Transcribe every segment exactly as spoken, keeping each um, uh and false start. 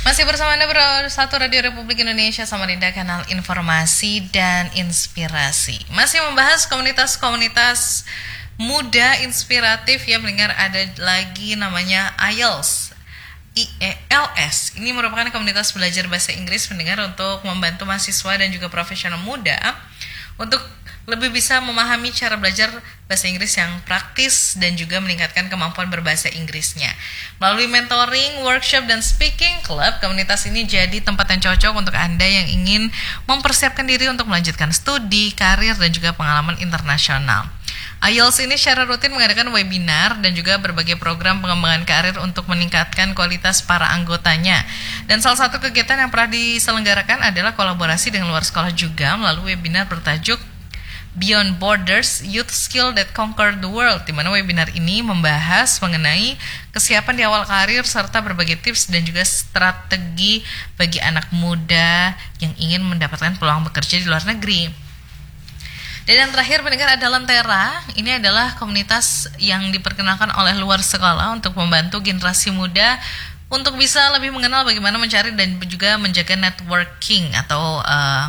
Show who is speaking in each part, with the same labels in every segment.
Speaker 1: Masih bersama Anda bersatu Radio Republik Indonesia Samarinda, kanal informasi dan inspirasi. Masih membahas komunitas-komunitas muda inspiratif ya, mendengar ada lagi namanya I E L S. I E L S ini merupakan komunitas belajar bahasa Inggris mendengar untuk membantu mahasiswa dan juga profesional muda untuk lebih bisa memahami cara belajar bahasa Inggris yang praktis dan juga meningkatkan kemampuan berbahasa Inggrisnya. Melalui mentoring, workshop, dan speaking club, komunitas ini jadi tempat yang cocok untuk Anda yang ingin mempersiapkan diri untuk melanjutkan studi, karir, dan juga pengalaman internasional. I E L S ini secara rutin mengadakan webinar dan juga berbagai program pengembangan karir untuk meningkatkan kualitas para anggotanya. Dan salah satu kegiatan yang pernah diselenggarakan adalah kolaborasi dengan luar sekolah juga melalui webinar bertajuk Beyond Borders, Youth Skill That Conquer the World, di mana webinar ini membahas mengenai kesiapan di awal karir serta berbagai tips dan juga strategi bagi anak muda yang ingin mendapatkan peluang bekerja di luar negeri. Dan yang terakhir pendengar ada Lentera. Ini adalah komunitas yang diperkenalkan oleh luar sekolah untuk membantu generasi muda untuk bisa lebih mengenal bagaimana mencari dan juga menjaga networking atau uh,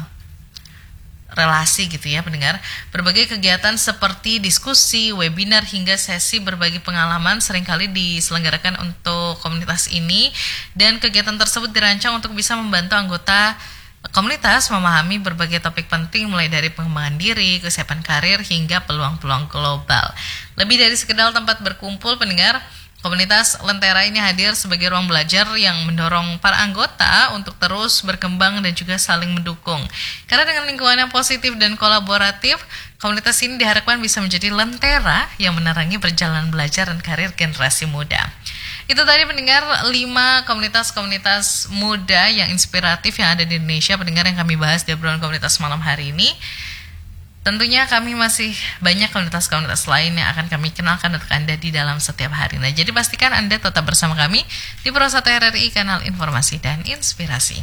Speaker 1: relasi gitu ya pendengar. Berbagai kegiatan seperti diskusi, webinar hingga sesi berbagi pengalaman seringkali diselenggarakan untuk komunitas ini, dan kegiatan tersebut dirancang untuk bisa membantu anggota komunitas memahami berbagai topik penting mulai dari pengembangan diri, kesiapan karir, hingga peluang-peluang global. Lebih dari sekedar tempat berkumpul pendengar, komunitas Lentera ini hadir sebagai ruang belajar yang mendorong para anggota untuk terus berkembang dan juga saling mendukung. Karena dengan lingkungan yang positif dan kolaboratif, komunitas ini diharapkan bisa menjadi lentera yang menerangi perjalanan belajar dan karir generasi muda. Itu tadi pendengar lima komunitas-komunitas muda yang inspiratif yang ada di Indonesia, pendengar yang kami bahas di obrolan komunitas malam hari ini. Tentunya kami masih banyak komunitas-komunitas lain yang akan kami kenalkan untuk Anda di dalam setiap hari. Nah, jadi pastikan Anda tetap bersama kami di Pro satu R R I, kanal informasi dan inspirasi.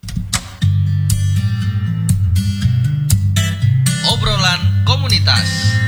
Speaker 2: Obrolan komunitas.